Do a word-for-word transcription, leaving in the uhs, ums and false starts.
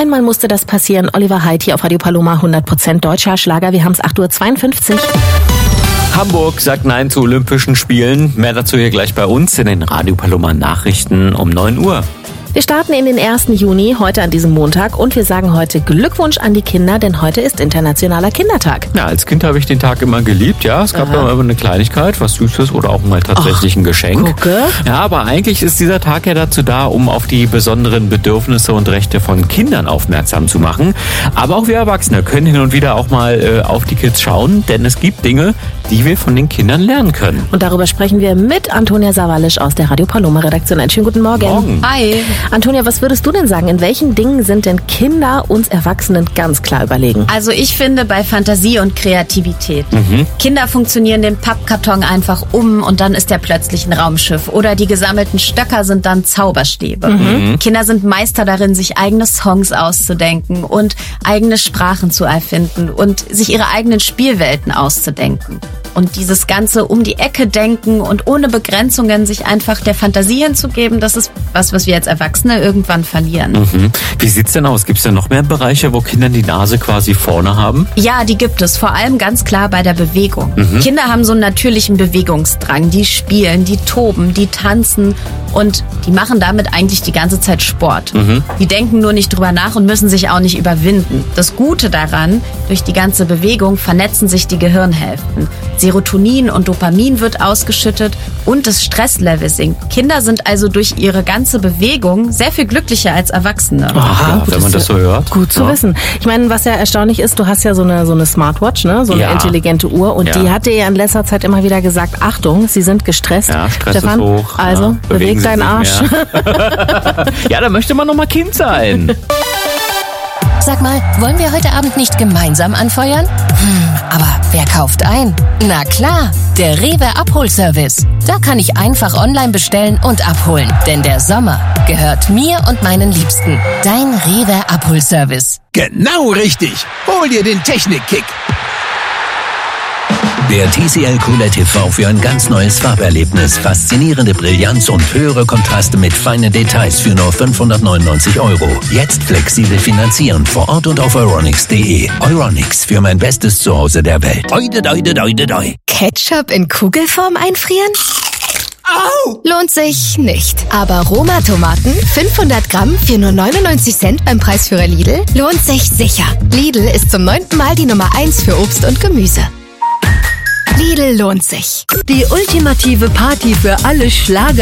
Einmal musste das passieren. Oliver Heidt hier auf Radio Paloma, hundert Prozent deutscher Schlager. Wir haben es acht Uhr zweiundfünfzig. Hamburg sagt Nein zu Olympischen Spielen. Mehr dazu hier gleich bei uns in den Radio Paloma Nachrichten um neun Uhr. Wir starten in den ersten Juni, heute an diesem Montag, und wir sagen heute Glückwunsch an die Kinder, denn heute ist Internationaler Kindertag. Ja, als Kind habe ich den Tag immer geliebt, ja. Es gab Aha. immer eine Kleinigkeit, was Süßes oder auch mal tatsächlich ein Geschenk. Gucke. Ja, aber eigentlich ist dieser Tag ja dazu da, um auf die besonderen Bedürfnisse und Rechte von Kindern aufmerksam zu machen. Aber auch wir Erwachsene können hin und wieder auch mal äh, auf die Kids schauen, denn es gibt Dinge, die wir von den Kindern lernen können. Und darüber sprechen wir mit Antonia Sawalisch aus der Radio Paloma Redaktion. Einen schönen guten Morgen. Morgen. Hi. Antonia, was würdest du denn sagen? In welchen Dingen sind denn Kinder uns Erwachsenen ganz klar überlegen? Also ich finde bei Fantasie und Kreativität. Mhm. Kinder funktionieren den Pappkarton einfach um und dann ist er plötzlich ein Raumschiff. Oder die gesammelten Stöcker sind dann Zauberstäbe. Mhm. Kinder sind Meister darin, sich eigene Songs auszudenken und eigene Sprachen zu erfinden und sich ihre eigenen Spielwelten auszudenken. Und dieses ganze um die Ecke denken und ohne Begrenzungen sich einfach der Fantasie hinzugeben, das ist was, was wir als Erwachsene irgendwann verlieren. Mhm. Wie sieht's denn aus? Gibt's denn noch mehr Bereiche, wo Kinder die Nase quasi vorne haben? Ja, die gibt es. Vor allem ganz klar bei der Bewegung. Mhm. Kinder haben so einen natürlichen Bewegungsdrang. Die spielen, die toben, die tanzen und die machen damit eigentlich die ganze Zeit Sport. Mhm. Die denken nur nicht drüber nach und müssen sich auch nicht überwinden. Das Gute daran, durch die ganze Bewegung vernetzen sich die Gehirnhälften. Serotonin und Dopamin wird ausgeschüttet und das Stresslevel sinkt. Kinder sind also durch ihre ganze Bewegung sehr viel glücklicher als Erwachsene. Aha, gut, wenn man das so hört. Gut zu Ja. wissen. Ich meine, was ja erstaunlich ist, du hast ja so eine so eine Smartwatch, ne, so eine Ja. intelligente Uhr, und Ja. die hat dir ja in letzter Zeit immer wieder gesagt: Achtung, sie sind gestresst. Ja, Stress Stefan, ist hoch. also ja, beweg Sie deinen sich Arsch. mehr. Ja, da möchte man noch mal Kind sein. Sag mal, wollen wir heute Abend nicht gemeinsam anfeuern? Hm, aber wer kauft ein? Na klar, der Rewe Abholservice. Da kann ich einfach online bestellen und abholen. Denn der Sommer gehört mir und meinen Liebsten. Dein Rewe Abholservice. Genau richtig. Hol dir den Technikkick. Der T C L Cooler T V für ein ganz neues Farberlebnis, faszinierende Brillanz und höhere Kontraste mit feinen Details für nur fünfhundertneunundneunzig Euro. Jetzt flexibel finanzieren vor Ort und auf euronics punkt de. Euronics, für mein bestes Zuhause der Welt. Oide, oide, oide, oide. Ketchup in Kugelform einfrieren? Au! Lohnt sich nicht. Aber Roma-Tomaten, fünfhundert Gramm für nur neunundneunzig Cent beim Preisführer Lidl, lohnt sich sicher. Lidl ist zum neunten Mal die Nummer eins für Obst und Gemüse. Lidl lohnt sich. Die ultimative Party für alle Schlager